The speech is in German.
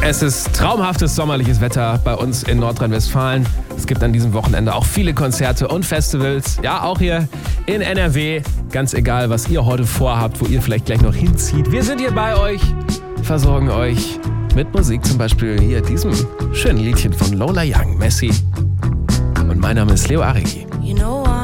Es ist traumhaftes sommerliches Wetter bei uns in Nordrhein-Westfalen. Es gibt an diesem Wochenende auch viele Konzerte und Festivals. Ja, auch hier in NRW. Ganz egal, was ihr heute vorhabt, wo ihr vielleicht gleich noch hinzieht. Wir sind hier bei euch, versorgen euch mit Musik. Zum Beispiel hier diesem schönen Liedchen von Lola Young, Messi. Und mein Name ist Leo Arigi. You know